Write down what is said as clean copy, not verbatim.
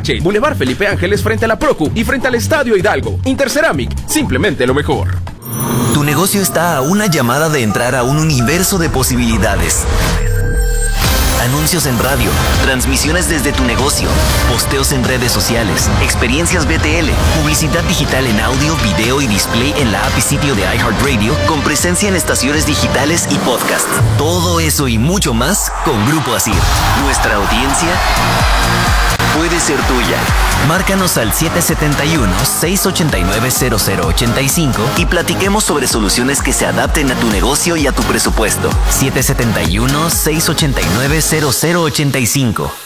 H, Boulevard Felipe Ángeles frente a la Procu y frente al Estadio Hidalgo. Interceramic, simplemente lo mejor. Tu negocio está a una llamada de entrar a un universo de posibilidades. Anuncios en radio, transmisiones desde tu negocio, posteos en redes sociales, experiencias BTL, publicidad digital en audio, video y display en la app y sitio de iHeartRadio, con presencia en estaciones digitales y podcast. Todo eso y mucho más con Grupo Asir. Nuestra audiencia puede ser tuya. Márcanos al 771-689-0085 y platiquemos sobre soluciones que se adapten a tu negocio y a tu presupuesto. 771-689-0085.